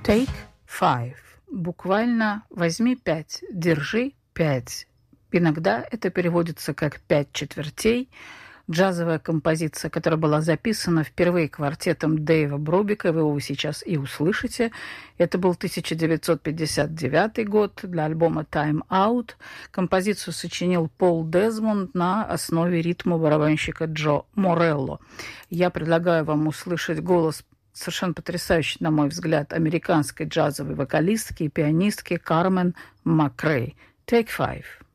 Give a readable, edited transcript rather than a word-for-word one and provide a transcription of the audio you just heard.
Take five. Буквально возьми 5, держи 5. Иногда это переводится как 5 четвертей. Джазовая композиция, которая была записана впервые квартетом Дэйва Брубика, вы его сейчас и услышите. Это был 1959 год для альбома «Time Out». Композицию сочинил Пол Дезмонд на основе ритма барабанщика Джо Морелло. Я предлагаю вам услышать голос совершенно потрясающей, на мой взгляд, американской джазовой вокалистки и пианистки Кармен Макрей. Take five.